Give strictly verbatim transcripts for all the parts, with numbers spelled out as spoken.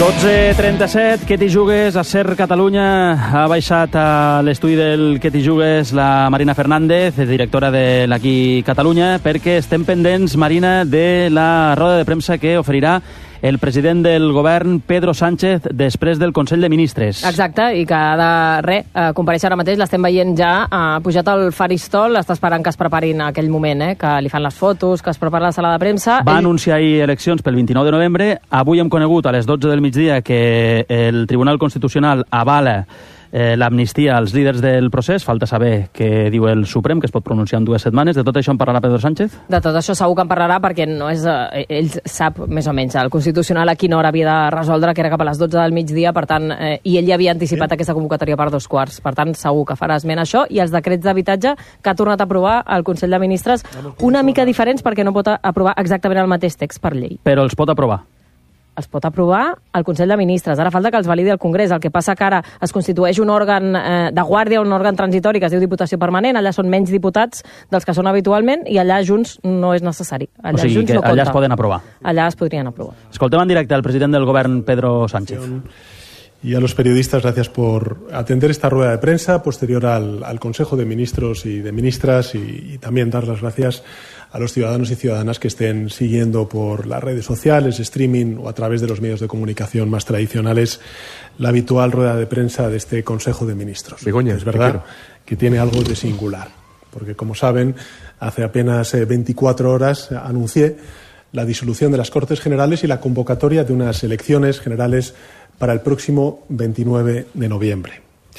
dotze trenta-set, Què t'hi jugues? A Ser Catalunya ha baixat a l'estudi del Què t'hi jugues la Marina Fernández, directora de l'Aquí Catalunya, perquè estem pendents, Marina, de la roda de premsa que oferirà el president del govern, Pedro Sánchez, després del Consell de Ministres. Exacte, i que ha de, res, eh, compareixer ara mateix, l'estem veient ja, ha pujat al faristol, està esperant que es preparin en aquell moment, eh, que li fan les fotos, que es prepara la sala de premsa. Va Ell... anunciar ahir eleccions pel vint-i-nou de novembre, avui hem conegut a les dotze del migdia que el Tribunal Constitucional avala Eh, l'amnistia als líders del procés. Falta saber què diu el Suprem, que es pot pronunciar en dues setmanes. De tot això en parlarà Pedro Sánchez? De tot això segur que en parlarà, perquè no és, eh, ell sap més o menys el Constitucional a quina hora havia de resoldre, que era cap a les dotze del migdia, per tant, eh, i ell ja havia anticipat sí. aquesta convocatòria per dos quarts. Per tant, segur que farà esment això, i els decrets d'habitatge que ha tornat a aprovar el Consell de Ministres, una mica diferents perquè no pot aprovar exactament el mateix text per llei. Però els pot aprovar? Els pot aprovar el Consell de Ministres. Ara falta que els validi el Congrés. El que passa que ara es constitueix un òrgan eh, de guàrdia, un òrgan transitori que es diu Diputació Permanent. Allà són menys diputats dels que són habitualment, i allà Junts no és necessari. Allà, o sigui, Junts que no allà compta. es poden aprovar. Allà es podrien aprovar. Escoltem en directe al president del govern, Pedro Sánchez. Y a los periodistas, gracias por atender esta rueda de prensa posterior al, al Consejo de Ministros y de Ministras, y, y también dar las gracias a los ciudadanos y ciudadanas que estén siguiendo por las redes sociales, streaming o a través de los medios de comunicación más tradicionales la habitual rueda de prensa de este Consejo de Ministros. Begoña, es verdad que tiene algo de singular, porque como saben, hace apenas eh, veinticuatro horas anuncié la disolución de las Cortes Generales y la convocatoria de unas elecciones generales para el próximo veintinueve de noviembre.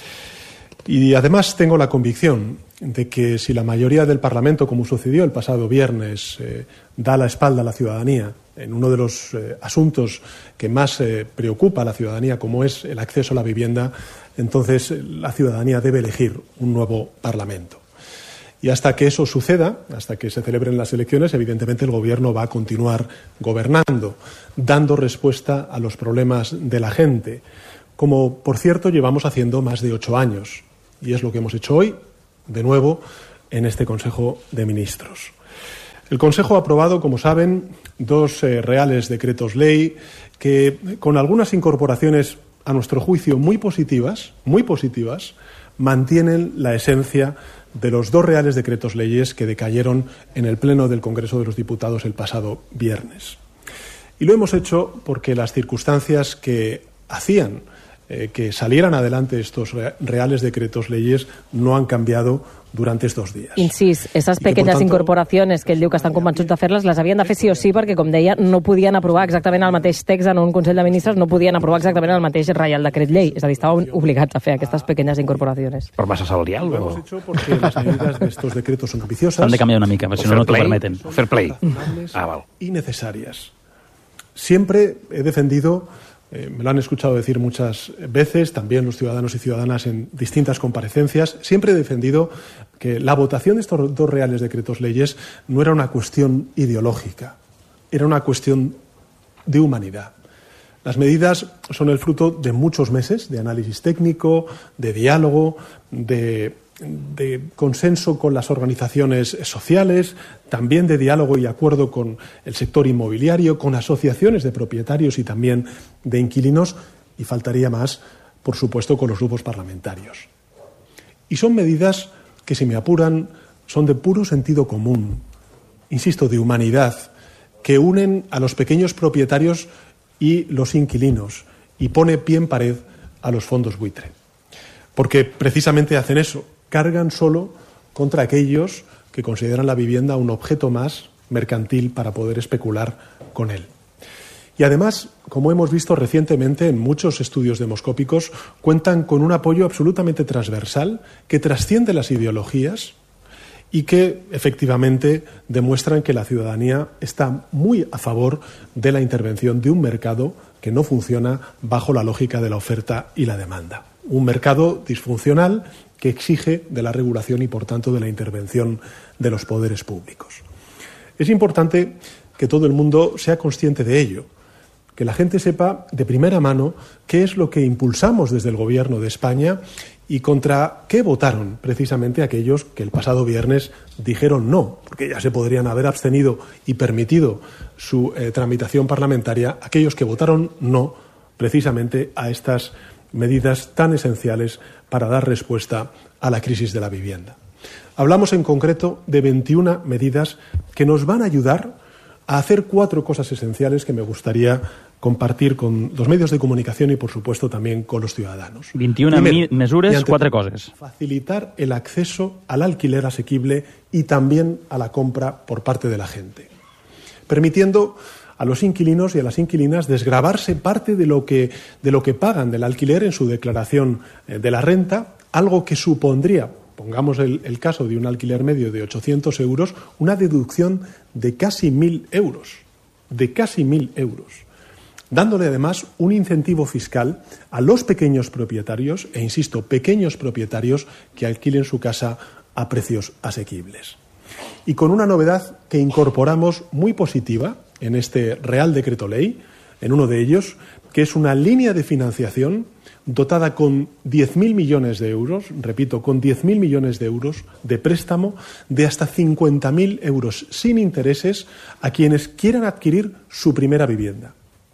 Y además tengo la convicción de que si la mayoría del Parlamento, como sucedió el pasado viernes, eh, da la espalda a la ciudadanía en uno de los eh, asuntos que más eh, preocupa a la ciudadanía, como es el acceso a la vivienda, entonces la ciudadanía debe elegir un nuevo Parlamento. Y hasta que eso suceda, hasta que se celebren las elecciones, evidentemente el Gobierno va a continuar gobernando, dando respuesta a los problemas de la gente, como, por cierto, llevamos haciendo más de ocho años. Y es lo que hemos hecho hoy, de nuevo, en este Consejo de Ministros. El Consejo ha aprobado, como saben, dos eh, reales decretos ley que, con algunas incorporaciones, a nuestro juicio, muy positivas, muy positivas, mantienen la esencia de los dos reales decretos leyes que decayeron en el Pleno del Congreso de los Diputados el pasado viernes. Y lo hemos hecho porque las circunstancias que hacían eh, que salieran adelante estos reales decretos leyes no han cambiado durante estos días. Incís, esas pequeñas tanto, incorporacions que ell diu que estan convençuts de fer-les, les havien de fer sí o sí, perquè, com deia, no podien aprovar exactament el mateix text en un Consell de Ministres, no podien aprovar exactament el mateix Reial Decret Llei. És a dir, estaven obligats a fer aquestes pequeñas incorporacions. Per massa salarial? Lo hemos hecho porque las medidas de estos decretos son ambiciosas. Han de canviar una mica, perquè si no, no t'ho permeten. Fair play. Ah, val. Y necesarias. Siempre he defendido, eh, me lo han escuchado decir muchas veces, también los ciudadanos y ciudadanas en distintas comparecencias, siempre he defendido que la votación de estos dos reales decretos leyes no era una cuestión ideológica, era una cuestión de humanidad. Las medidas son el fruto de muchos meses de análisis técnico, de diálogo, de, de consenso con las organizaciones sociales, también de diálogo y acuerdo con el sector inmobiliario, con asociaciones de propietarios y también de inquilinos, y faltaría más, por supuesto, con los grupos parlamentarios. Y son medidas que, si me apuran, son de puro sentido común, insisto, de humanidad, que unen a los pequeños propietarios y los inquilinos, y pone pie en pared a los fondos buitre. Porque precisamente hacen eso, cargan solo contra aquellos que consideran la vivienda un objeto más mercantil para poder especular con él. Y además, como hemos visto recientemente en muchos estudios demoscópicos, cuentan con un apoyo absolutamente transversal que trasciende las ideologías y que efectivamente demuestran que la ciudadanía está muy a favor de la intervención de un mercado que no funciona bajo la lógica de la oferta y la demanda. Un mercado disfuncional que exige de la regulación y, por tanto, de la intervención de los poderes públicos. Es importante que todo el mundo sea consciente de ello, que la gente sepa de primera mano qué es lo que impulsamos desde el Gobierno de España y contra qué votaron precisamente aquellos que el pasado viernes dijeron no, porque ya se podrían haber abstenido y permitido su eh, tramitación parlamentaria, aquellos que votaron no precisamente a estas medidas tan esenciales para dar respuesta a la crisis de la vivienda. Hablamos en concreto de veintiuna medidas que nos van a ayudar a hacer cuatro cosas esenciales que me gustaría compartir con los medios de comunicación y, por supuesto, también con los ciudadanos. veintiuna Primero, mesures, quatre coses. Facilitar el acceso al alquiler asequible y también a la compra por parte de la gente, permitiendo a los inquilinos y a las inquilinas desgravarse parte de lo que, de lo que pagan del alquiler en su declaración de la renta, algo que supondría, pongamos el, el caso de un alquiler medio de ochocientos euros, una deducción de casi mil euros, de casi mil euros, dándole además un incentivo fiscal a los pequeños propietarios, e insisto, pequeños propietarios que alquilen su casa a precios asequibles. Y con una novedad que incorporamos muy positiva en este Real Decreto Ley, en uno de ellos, que es una línea de financiación dotada con diez mil millones de euros, repito, con diez mil millones de euros de préstamo de hasta cincuenta mil euros sin intereses a quienes quieran adquirir su primera vivienda.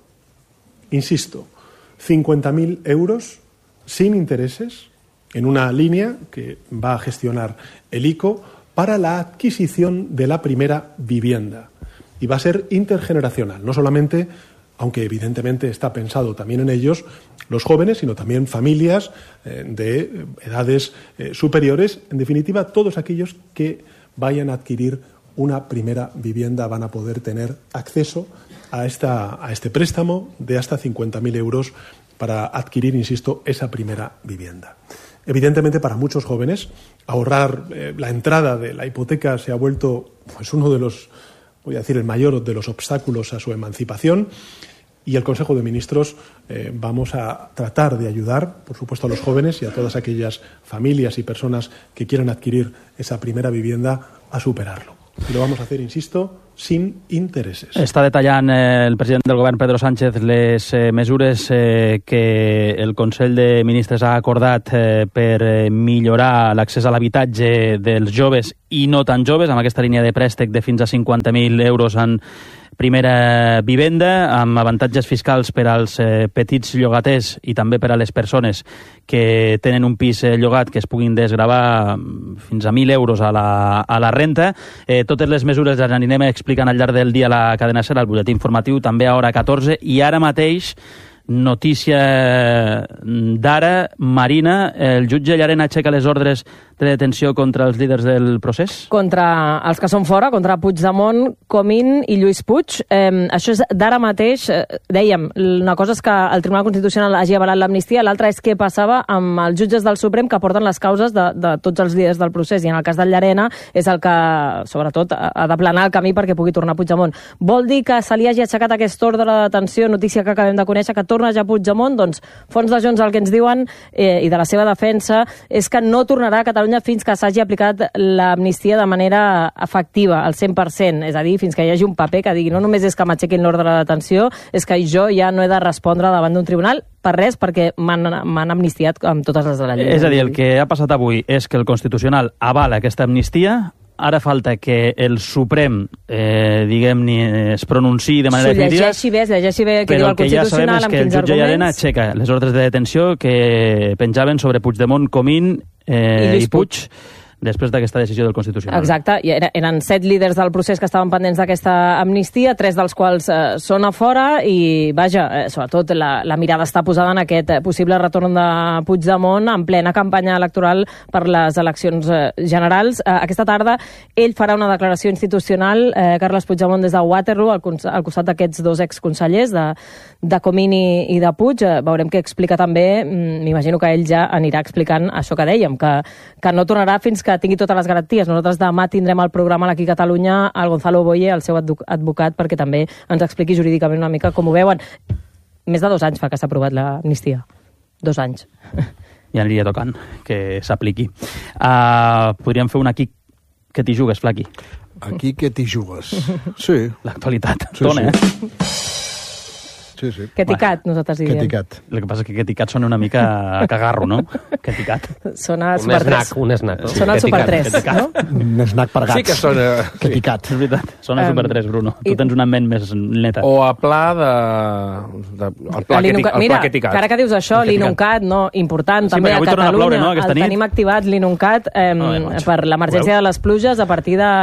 Insisto, cincuenta mil euros sin intereses en una línea que va a gestionar el I C O para la adquisición de la primera vivienda. Y va a ser intergeneracional, no solamente, aunque evidentemente está pensado también en ellos, los jóvenes, sino también familias eh, de edades eh, superiores. En definitiva, todos aquellos que vayan a adquirir una primera vivienda van a poder tener acceso a, esta, a este préstamo de hasta cincuenta mil euros para adquirir, insisto, esa primera vivienda. Evidentemente, para muchos jóvenes, ahorrar eh, la entrada de la hipoteca se ha vuelto pues, uno de los, voy a decir, el mayor de los obstáculos a su emancipación. Y el Consejo de Ministros eh, vamos a tratar de ayudar, por supuesto, a los jóvenes y a todas aquellas familias y personas que quieran adquirir esa primera vivienda a superarlo. Y lo vamos a hacer, insisto, sin intereses. Està detallant eh, el president del govern, Pedro Sánchez, les eh, mesures eh, que el Consell de Ministres ha acordat eh, per eh, millorar l'accés a l'habitatge dels joves i no tan joves, amb aquesta línia de préstec de fins a cinquanta mil euros en primera vivenda, amb avantatges fiscals per als eh, petits llogaters i també per a les persones que tenen un pis eh, llogat que es puguin desgravar fins a mil euros a la, a la renta. Eh, totes les mesures les anirem explicant al llarg del dia a la cadena SER, al butlletí informatiu, també a hora catorze, i ara mateix notícia d'ara, Marina, el jutge Llarena aixeca les ordres de detenció contra els líders del procés? Contra els que són fora, contra Puigdemont, Comín i Lluís Puig. Eh, això és d'ara mateix. Eh, dèiem, una cosa és que el Tribunal Constitucional hagi avalat l'amnistia, l'altra és què passava amb els jutges del Suprem que porten les causes de, de tots els líders del procés, i en el cas del Llarena és el que, sobretot, ha de planar el camí perquè pugui tornar Puigdemont. Vol dir que se li hagi aixecat aquest ordre de detenció, notícia que acabem de conèixer, que torna ja Puigdemont? Doncs fons de Junts el que ens diuen eh, i de la seva defensa és que no tornarà a Catalunya fins que s'hagi aplicat l'amnistia de manera efectiva, al cent per cent. És a dir, fins que hi hagi un paper que digui no només és que m'aixequin l'ordre de detenció, és que jo ja no he de respondre davant d'un tribunal per res, perquè m'han amnistiat amb totes les de la llei. És a dir, el que ha passat avui és que el Constitucional avala aquesta amnistia. Ara falta que el Suprem, eh, diguem-ne, es pronunciï de manera definitiva. S'ho llegeixi bé, es llegeixi bé què diu el Constitucional, amb quins arguments. Però el que ja sabem és que el jutge Llarena aixeca les ordres de detenció que penjaven sobre Puigdemont, Comín eh, i, i Puig, després d'aquesta decisió del Constitucional. Exacte, i eren set líders del procés que estaven pendents d'aquesta amnistia, tres dels quals eh, són a fora, i vaja, eh, sobretot la, la mirada està posada en aquest possible retorn de Puigdemont en plena campanya electoral per les eleccions eh, generals. Eh, aquesta tarda ell farà una declaració institucional, eh, Carles Puigdemont, des de Waterloo, al, al costat d'aquests dos exconsellers, de, de Comín i, i de Puig. Eh, veurem què explica també. M'imagino que ell ja anirà explicant això que dèiem, que, que no tornarà fins que que tingui totes les garanties. Nosaltres demà tindrem al programa aquí a Catalunya el Gonzalo Boye, el seu advocat, perquè també ens expliqui jurídicament una mica com ho veuen. Més de dos anys fa que s'ha aprovat l'amnistia. Dos anys. Ja aniria tocant que s'apliqui. Uh, podríem fer un aquí que t'hi jugues, Flaqui. Aquí que t'hi jugues. Sí. L'actualitat. Sí, Dona, sí. eh? Sí, sí. Ketikat, nosaltres diem. Ketikat. El que passa és que Ketikat sona una mica a cagarro, no? Ketikat. Sona Un Super tres. snack, un snack. Sona el Super tres, no? Un snack per gats. Sí que sona... Ketikat. És veritat, sona Um, Super tres, Bruno. i- Tu tens una ment més neta. O a pla de... de el pla, A l'Inuncat. Ketikat, el Mira, pla Ketikat. que ara que dius això, El Ketikat. l'Inuncat, no, important, Sí, també perquè a avui tornen a Catalunya. ploure, no, aquesta el nit? tenim activat l'Inuncat eh, Ai, macho. per l'emergència de les pluges a partir de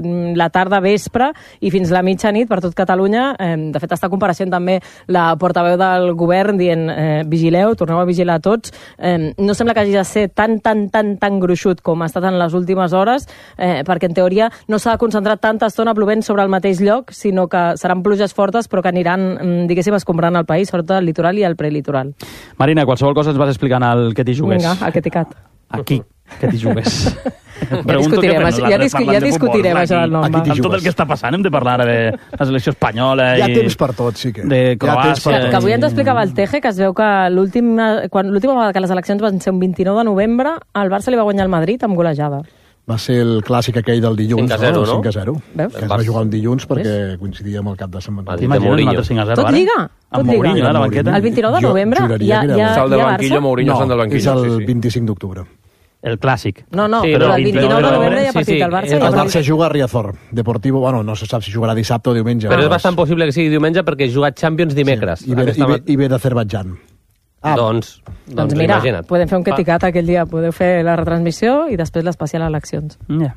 la tarda vespre i fins la mitjanit per tot Catalunya. Eh, de fet, està compareixent també la portaveu del govern dient eh, vigileu, torneu a vigilar tots. Eh, no sembla que hagi de ser tan, tan, tan, tan gruixut com ha estat en les últimes hores, eh, perquè en teoria no s'ha de concentrar tanta estona plovent sobre el mateix lloc, sinó que seran pluges fortes però que aniran, mm, diguéssim, escombrant el país, sobretot el litoral i el prelitoral. Marina, qualsevol cosa ens vas explicant al que t'hi jugues. Vinga, a Ketikat. Aquí, que t'hi jugues. Ja discutirem, això, ja, discu ja discutirem això del nom. Aquí va. t'hi Amb tot el que està passant hem de parlar ara de la selecció espanyola Hi ha i temps per tot, sí que. de Hi ha temps Croàcia. per Que, tot. que avui ens explicava el Teje, que es veu que l'última quan- l'última vegada que les eleccions van ser un vint-i-nou de novembre, el Barça li va guanyar el Madrid amb golejada. Va ser el clàssic aquell del dilluns, cinc a zero, no? no? cinc a zero. Veus? Que es va jugar un dilluns perquè coincidia amb el cap de setmana. Madrid. T'imagines Mourinho. un altre cinc a zero Tot ara? lliga, tot Amb lliga. Mourinho a la banqueta. El vint-i-nou de Jo novembre juraria hi ha, que hi era ha, un- Sal de hi ha banquillo, Barça? Mourinho No, són del és banquillo. el sí, sí. vint-i-cinc d'octubre. El clàssic. No, no, Sí, però però el vint-i-nou de novembre hi ha sí, partit sí, del Barça. és i El ha el partit- Barça juga a Riazor. Deportivo, bueno, no se sap si jugarà dissabte o diumenge. Però és no, bastant possible que sigui diumenge perquè juga Champions dimecres. I ve, Aquesta i ve, ma- i ve d'Azerbaidjan. Ah, Doncs, Doncs doncs mira, imagina't. podem fer un Ketikat aquell dia, podeu fer la retransmissió i després l'especial eleccions. Ja.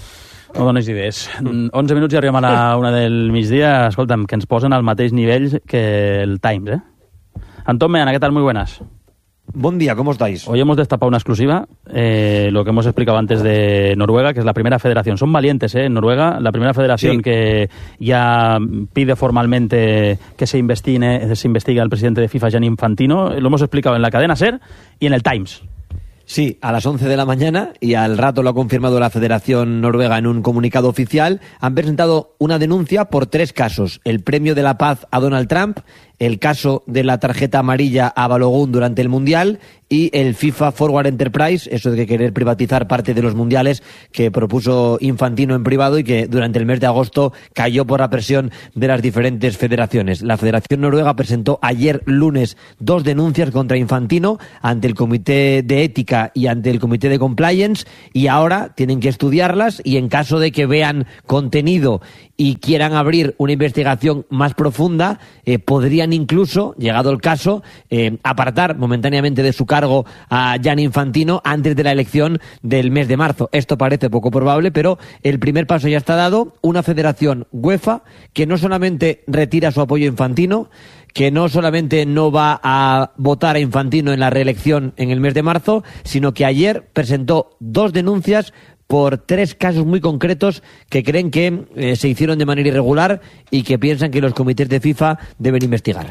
No dones idees. Mm. onze minuts i arribem a la una del migdia. Escolta'm, que ens posen al mateix nivell que el Times, ¿eh? Antón Meana, ¿qué tal? Muy buenas. Buen día, ¿cómo estáis? Hoy hemos destapado una exclusiva, eh, lo que hemos explicado antes de Noruega, que es la primera federación. Son valientes, ¿eh? En Noruega, la primera federación Sí. que ya pide formalmente que se investigue, se investigue al presidente de FIFA, Gianni Infantino. Lo hemos explicado en la cadena SER y en el Times. Sí, a las once de la mañana, y al rato lo ha confirmado la Federación Noruega en un comunicado oficial, han presentado una denuncia por tres casos. El premio de la paz a Donald Trump, el caso de la tarjeta amarilla a Balogun durante el Mundial y el FIFA Forward Enterprise, eso de que querer privatizar parte de los mundiales que propuso Infantino en privado y que durante el mes de agosto cayó por la presión de las diferentes federaciones. La Federación Noruega presentó ayer lunes dos denuncias contra Infantino ante el Comité de Ética y ante el Comité de Compliance y ahora tienen que estudiarlas y en caso de que vean contenido y quieran abrir una investigación más profunda, eh, podrían incluso, llegado el caso, eh, apartar momentáneamente de su cargo a Gianni Infantino antes de la elección del mes de marzo. Esto parece poco probable, pero el primer paso ya está dado. Una federación UEFA que no solamente retira su apoyo a Infantino, que no solamente no va a votar a Infantino en la reelección en el mes de marzo, sino que ayer presentó dos denuncias por tres casos muy concretos que creen que eh, se hicieron de manera irregular y que piensan que los comités de FIFA deben investigar.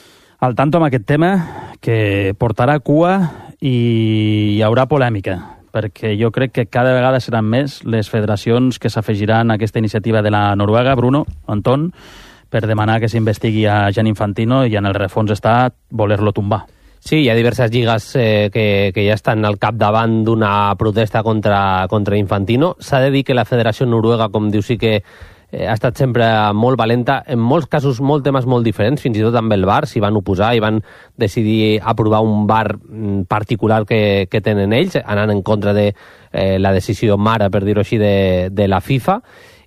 Al tanto amb aquest tema, que portarà cua i hi haurà polèmica, perquè jo crec que cada vegada seran més les federacions que s'afegiran a aquesta iniciativa de la Noruega, Bruno, Anton, per demanar que s'investigui a Gianni Infantino i en el refons està voler-lo tombar. Sí, hi ha diverses lligues eh, que, que ja estan al capdavant d'una protesta contra, contra Infantino. S'ha de dir que la Federació Noruega, com diu, sí que eh, ha estat sempre molt valenta, en molts casos molt temes molt diferents, fins i tot amb el V A R s'hi van oposar i van decidir aprovar un V A R particular que, que tenen ells, anant en contra de eh, la decisió mare, per dir-ho així, de, de la FIFA.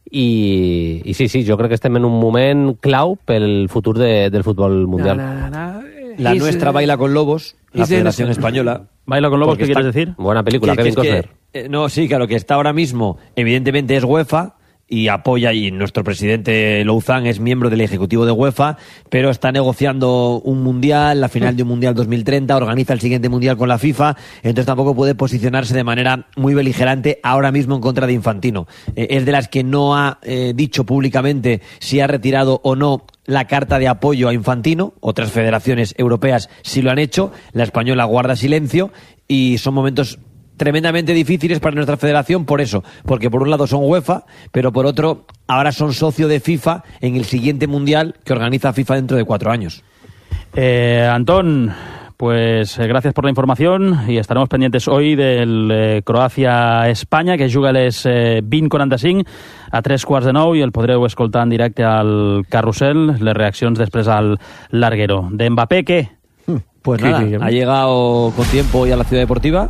I, i sí, sí, jo crec que estem en un moment clau pel futur de, del futbol mundial. No, no, no. La He's, nuestra uh, baila con lobos, la he's Federación innocent. Española. Baila con lobos, Porque ¿qué está- quieres decir? Buena película, Que- que Kevin es que, Costner. eh, no, sí, claro, que está ahora mismo, evidentemente es UEFA y apoya, y nuestro presidente Louzán es miembro del ejecutivo de UEFA, pero está negociando un mundial, la final de un mundial dos mil treinta, organiza el siguiente mundial con la FIFA, entonces tampoco puede posicionarse de manera muy beligerante ahora mismo en contra de Infantino. Eh, es de las que no ha eh, dicho públicamente si ha retirado o no la carta de apoyo a Infantino. Otras federaciones europeas sí lo han hecho, la española guarda silencio y son momentos tremendamente difíciles para nuestra federación por eso, porque por un lado son UEFA, pero por otro ahora son socio de FIFA en el siguiente mundial que organiza FIFA dentro de cuatro años. Eh, Antón, Pues eh, gracias por la información y estaremos pendientes hoy del eh, Croàcia-Espanya, que juga a les eh, vint quaranta-cinc a tres quarts de nou, i el podreu escoltar en directe al Carrusel, les reaccions després al Larguero. De Mbappé, ¿qué? Pues nada, ha llegado con tiempo hoy a la Ciudad Deportiva.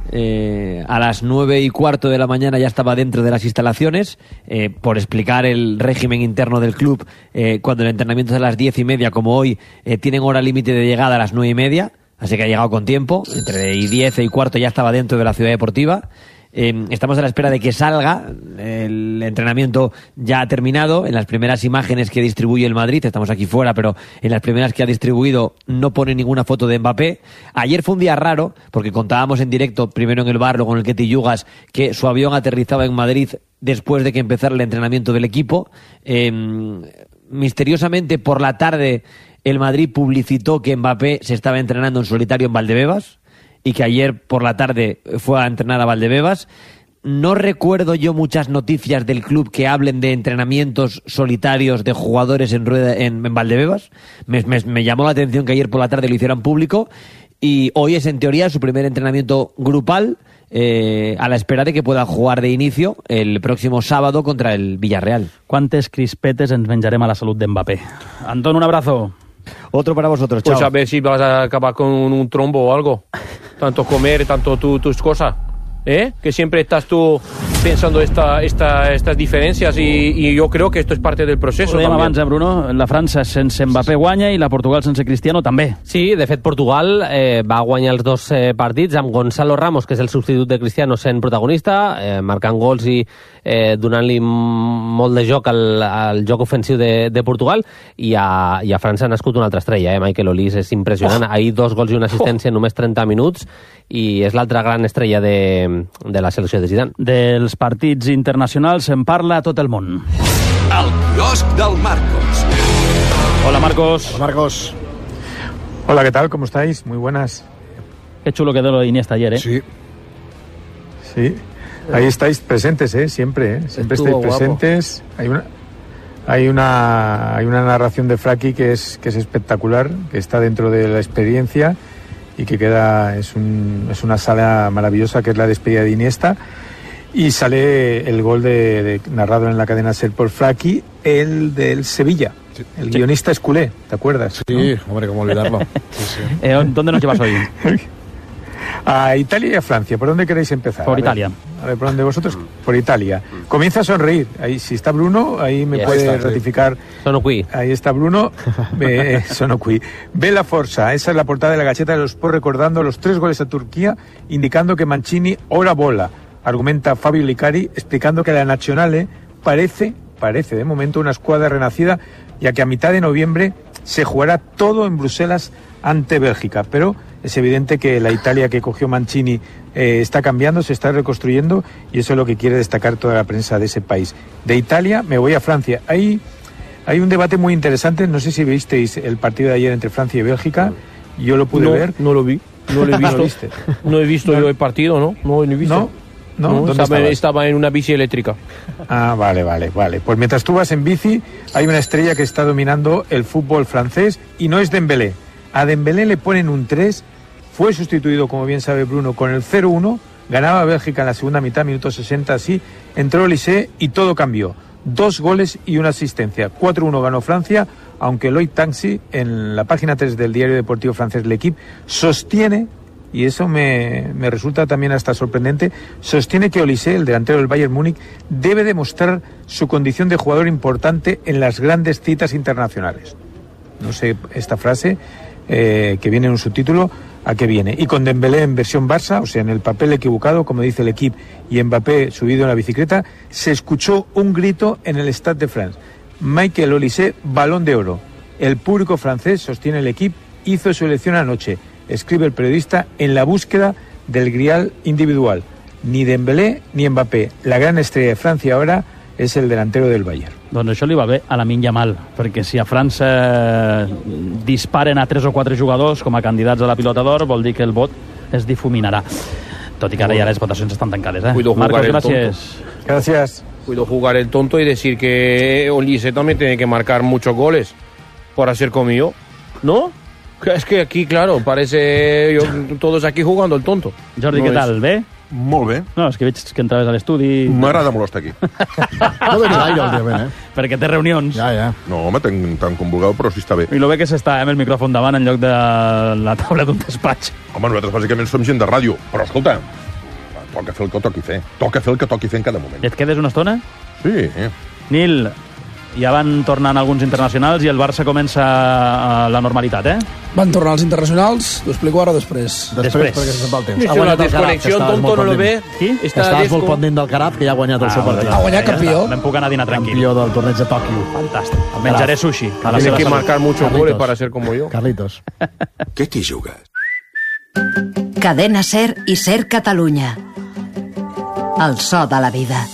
Eh, a las nueve y cuarto de la mañana ya estaba dentro de las instalaciones. Eh, por explicar el régimen interno del club, eh, cuando el entrenamiento es a las diez y media, como hoy, eh, tienen hora límite de llegada a las nueve y media. Así que ha llegado con tiempo. Entre diez y cuarto ya estaba dentro de la Ciudad Deportiva. Eh, estamos a la espera de que salga. El entrenamiento ya ha terminado. En las primeras imágenes que distribuye el Madrid, estamos aquí fuera, pero en las primeras que ha distribuido no pone ninguna foto de Mbappé. Ayer fue un día raro, porque contábamos en directo, primero en el bar, luego en el Ketty Yugas, que su avión aterrizaba en Madrid después de que empezara el entrenamiento del equipo. Eh, misteriosamente, por la tarde, el Madrid publicitó que Mbappé se estaba entrenando en solitario en Valdebebas, y que ayer por la tarde fue a entrenar a Valdebebas. No recuerdo yo muchas noticias del club que hablen de entrenamientos solitarios de jugadores en, rueda, en, en Valdebebas. Me, me, me llamó la atención que ayer por la tarde lo hicieran público, y hoy es en teoría su primer entrenamiento grupal, eh, a la espera de que pueda jugar de inicio el próximo sábado contra el Villarreal. Quantes crispetes ens menjarem a la salut de Mbappé. Antón, un abrazo. Otro para vosotros, chao. Pues a ver si vas a acabar con un trombo o algo. Tanto comer, tanto tu, tus cosas. ¿Eh? Que siempre estás tú pensando esta, esta, estas diferencias, i, i jo crec que esto es parte del proceso. Ho dèiem abans, eh, Bruno? La França sense Mbappé guanya i la Portugal sense Cristiano també. Sí, de fet, Portugal eh, va guanyar els dos eh, partits amb Gonzalo Ramos, que és el substitut de Cristiano, sent protagonista, eh, marcant gols i eh, donant-li molt de joc al, al joc ofensiu de, de Portugal, i a, i a França ha nascut una altra estrella, eh? Michael Olise, és impressionant. Oh. Ahir dos gols i una assistència oh. en només trenta minuts, i és l'altra gran estrella de, de la selecció de Zidane. Dels partits internacionals en parla tot el món. El quiosc del Marcos. Hola, Marcos. Hola, Marcos. Hola, ¿qué tal? ¿Cómo estáis? Muy buenas. Qué chulo quedó lo de Iniesta ayer, ¿eh? Sí. Sí. Ahí estáis presentes, ¿eh? Siempre, ¿eh? Siempre Estuvo estáis presentes. Guapo. Hay una... Hay una, hay una narración de Fraki que es, que es espectacular, que está dentro de la experiencia y que queda, es, un, es una sala maravillosa, que es la despedida de Iniesta, y sale el gol de, de, narrado en la cadena SER por Fraki, el del Sevilla. Sí. El sí. guionista es culé, ¿te acuerdas? Sí, ¿no? Hombre, cómo olvidarlo. Sí, sí. Eh, ¿Dónde nos llevas hoy? A Italia y a Francia. ¿Por dónde queréis empezar? Por a Italia. Ver, a ver, ¿por dónde vosotros? Por Italia. Comienza a sonreír. Ahí, si está Bruno, ahí me ya puede está, ratificar. Sí. Sono qui. Ahí está Bruno. Ve, sono qui. Ve la forza. Esa es la portada de la Gazzetta dello Sport, recordando los tres goles a Turquía, indicando que Mancini ora bola. Argumenta Fabio Licari, explicando que la Nazionale parece, parece de momento una escuadra renacida, ya que a mitad de noviembre se jugará todo en Bruselas ante Bélgica. Pero es evidente que la Italia que cogió Mancini eh, está cambiando, se está reconstruyendo, y eso es lo que quiere destacar toda la prensa de ese país. De Italia me voy a Francia. Hay, hay un debate muy interesante, no sé si visteis el partido de ayer entre Francia y Bélgica. Yo lo pude no, ver. No lo vi, no lo he visto. ¿No, no he visto no. yo el partido, ¿no? No lo he visto. ¿No? ¿No? No, ¿Dónde estaba, estaba en una bici eléctrica. Ah, vale, vale, vale. Pues mientras tú vas en bici, hay una estrella que está dominando el fútbol francés, y no es Dembélé. A Dembélé le ponen un tres, fue sustituido, como bien sabe Bruno, con el cero uno, ganaba Bélgica en la segunda mitad, minuto sesenta, así, entró Olise y todo cambió. Dos goles y una asistencia. cuatro uno ganó Francia, aunque Loïc Tanguy, en la página tres del diario deportivo francés L'Equipe, sostiene, y eso me, me resulta también hasta sorprendente, sostiene que Olise, el delantero del Bayern Múnich, debe demostrar su condición de jugador importante en las grandes citas internacionales. No sé esta frase, eh, que viene en un subtítulo, a qué viene. Y con Dembélé en versión Barça, o sea, en el papel equivocado, como dice el equipo, y Mbappé subido en la bicicleta, se escuchó un grito en el Stade de France. Michael Olise, balón de oro. El público francés, sostiene el equipo, hizo su elección anoche, escribe el periodista, en la búsqueda del grial individual. Ni Dembélé ni Mbappé. La gran estrella de Francia ahora és el delantero del Bayern. Doncs això li va bé a Lamine Yamal, perquè si a França disparen a tres o quatre jugadors com a candidats a la pilota d'or, vol dir que el vot es difuminarà. Tot i que ara ja les votacions estan tancades, eh? Cuido jugar Marcos, el gracias. Tonto. Gracias. Cuido jugar el tonto y decir que Olise también tiene que marcar muchos goles para ser conmigo, ¿no? Es que aquí, claro, parece yo, todos aquí jugando el tonto. Jordi, No què és- tal? Bé? Molt bé. No, és que veig que entraves a l'estudi... M'agrada molt estar aquí. No ve ni gaire, últimament, eh? Perquè té reunions. Ja, ja. No, home, tant, tant com vulgueu, però sí està bé. I lo bé que s'està amb el micròfon davant en lloc de la taula d'un despatx. Home, nosaltres bàsicament som gent de ràdio, però escolta, toca fer el que toqui fer. Toca fer el que toqui fer en cada moment. I et quedes una estona? Sí. Nil, ja van tornant alguns internacionals i el Barça comença a la normalitat, eh? Van tornar els internacionals, t'ho explico ara o després? Després. Perquè se'n va el temps. Es Ha una guanyat el Carab, que desconexión, estaves tonto molt no lo pendent. ve. Qui? Está Estaves desco- molt pendent del Carab, que ja ha guanyat el seu partit. Ha guanyat campió. Me'n puc anar a dinar tranquil. Campió del torneig de Tòquio. Fantàstic. Menjaré sushi. A la Tiene seva que salut. marcar muchos Carlitos. goles para ser como yo. Carlitos. Què t'hi jugues? Cadena Ser i Ser Catalunya. El so de la vida.